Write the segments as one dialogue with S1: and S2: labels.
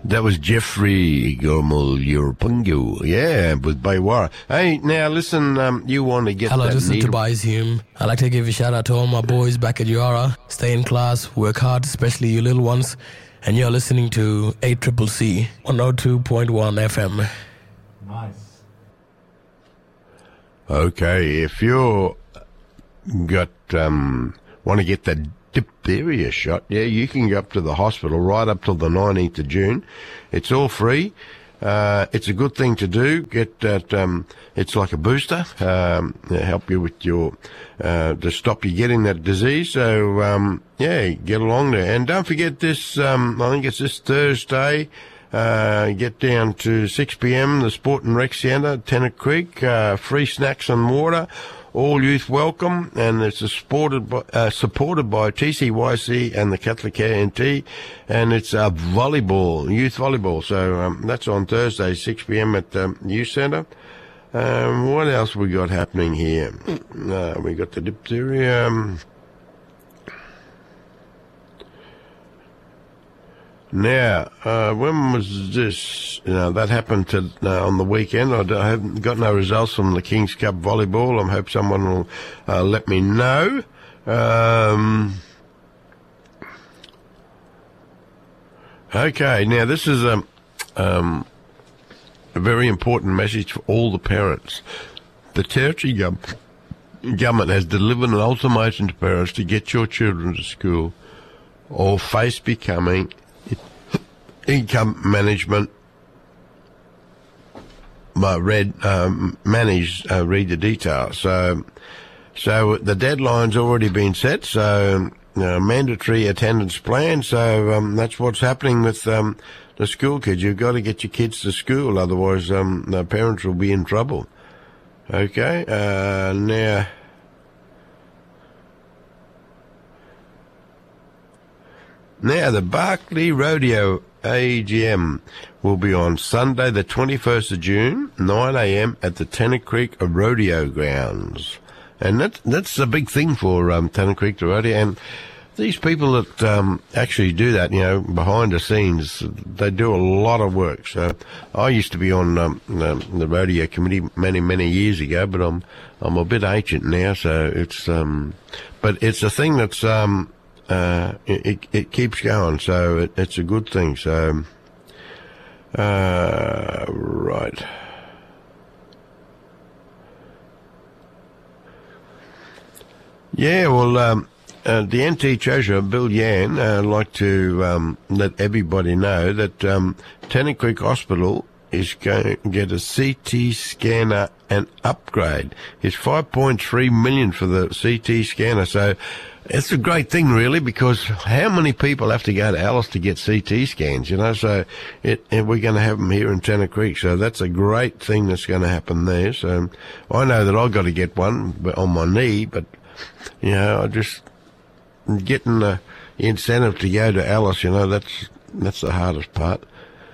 S1: That was Jeffrey Gormul-Yurpungu, yeah, with Baywara. Hey, now listen, you want to get
S2: Hello,
S1: that
S2: this is
S1: needle...
S2: Tobias Hume. I'd like to give a shout out to all my boys back at Yara. Stay in class, work hard, especially you little ones. And you're listening to 8CCC, 102.1 FM.
S3: Nice.
S1: Okay, if you're got want to get that diphtheria shot, yeah, you can go up to the hospital right up till the 19th of June. It's all free. It's a good thing to do. Get that. It's like a booster. Help you with your to stop you getting that disease. So yeah, get along there. And don't forget this. I think it's this Thursday. Get down to 6 p.m. the Sport and Rec Centre, Tennant Creek. Free snacks and water. All youth welcome, and it's supported by TCYC and the Catholic KNT, and it's volleyball, youth volleyball. So that's on Thursday, 6 p.m. at the youth centre. What else we got happening here? We got the diphtheria. Now, when was this? That happened on the weekend. I haven't got no results from the Kings Cup volleyball. I hope someone will let me know. Okay, now this is a very important message for all the parents. The Territory government has delivered an ultimatum to parents to get your children to school or face becoming income management read the details. So the deadline's already been set. So mandatory attendance plan. So that's what's happening with the school kids. You've got to get your kids to school, otherwise the parents will be in trouble. Okay. Now the Barclay Rodeo AGM will be on Sunday, the 21st of June, 9 a.m. at the Tennant Creek Rodeo Grounds. And that's a big thing for Tennant Creek Rodeo. And these people that actually do that, behind the scenes, they do a lot of work. So I used to be on the rodeo committee many years ago, but I'm a bit ancient now, so it's but it's a thing that's it keeps going, so it's a good thing. So, right. Yeah, well, the NT Treasurer, Bill Yan, I'd like to let everybody know that Tennant Creek Hospital is going to get a CT scanner and upgrade. It's $5.3 million for the CT scanner, so it's a great thing, really, because how many people have to go to Alice to get CT scans, so we're going to have them here in Tennant Creek, so that's a great thing that's going to happen there. So I know that I've got to get one on my knee, but, I just getting the incentive to go to Alice, that's the hardest part.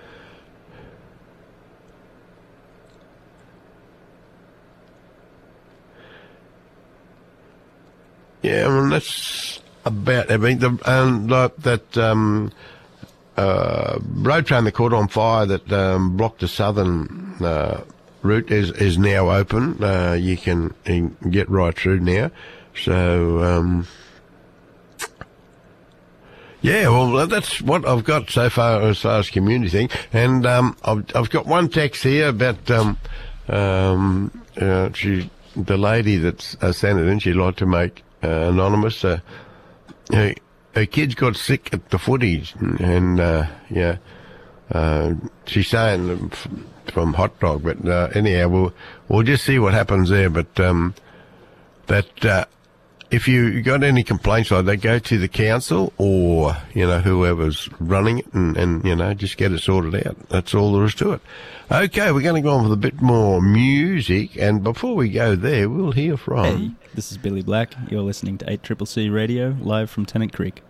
S1: Yeah, well, that's about everything. Road train that caught on fire that blocked the southern route is now open. You can get right through now. So, yeah, well, that's what I've got so far as community thing. And I've got one text here about the lady that's sent it in. She'd like to make anonymous. Her kids got sick at the footies, and she's saying from hot dog, but anyhow, we'll just see what happens there. But if you got any complaints like that, go to the council or whoever's running it, and just get it sorted out. That's all there is to it. Okay, we're going to go on with a bit more music, and before we go there, we'll hear from...
S4: Hey, this is Billy Black. You're listening to 8CCC Radio, live from Tennant Creek.